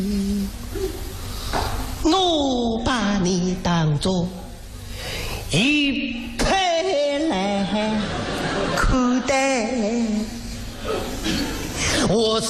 我把你当作一佩来看待，我